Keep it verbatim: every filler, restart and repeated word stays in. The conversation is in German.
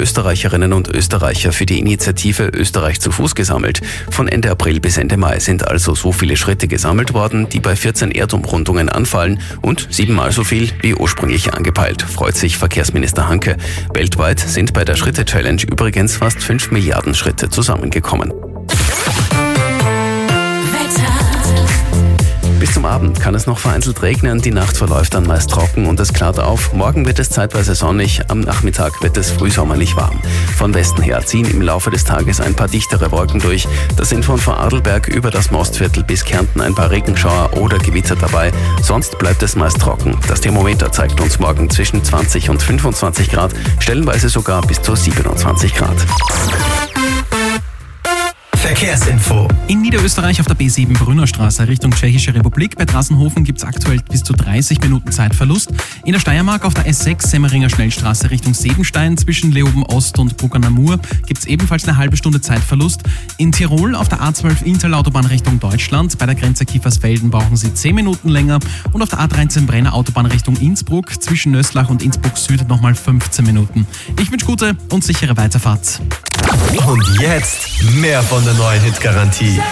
Österreicherinnen und Österreicher für die Initiative Österreich zu Fuß gesammelt. Von Ende April bis Ende Mai sind also so viele Schritte gesammelt worden, die bei vierzehn Erdumrundungen anfallen und siebenmal so viel wie ursprünglich angepeilt, freut sich Verkehrsminister Hanke. Weltweit sind bei der Schritte-Challenge übrigens fast fünf Milliarden Schritte zusammengekommen. Bis zum Abend kann es noch vereinzelt regnen, die Nacht verläuft dann meist trocken und es klart auf. Morgen wird es zeitweise sonnig, am Nachmittag wird es frühsommerlich warm. Von Westen her ziehen im Laufe des Tages ein paar dichtere Wolken durch. Das sind von Vorarlberg über das Mostviertel bis Kärnten ein paar Regenschauer oder Gewitter dabei. Sonst bleibt es meist trocken. Das Thermometer zeigt uns morgen zwischen zwanzig und fünfundzwanzig Grad, stellenweise sogar bis zu siebenundzwanzig Grad. Verkehrsinfo. In Niederösterreich auf der B sieben Brünnerstraße Richtung Tschechische Republik bei Drassenhofen gibt es aktuell bis zu dreißig Minuten Zeitverlust. In der Steiermark auf der S sechs Semmeringer Schnellstraße Richtung Sebenstein zwischen Leoben Ost und Bruckernamur gibt es ebenfalls eine halbe Stunde Zeitverlust. In Tirol auf der A zwölf Interlautobahn Richtung Deutschland bei der Grenze Kiefersfelden brauchen Sie zehn Minuten länger und auf der A dreizehn Brenner Autobahn Richtung Innsbruck zwischen Nöslach und Innsbruck Süd nochmal fünfzehn Minuten. Ich wünsche gute und sichere Weiterfahrt. Und jetzt mehr von der neuen Hitgarantie.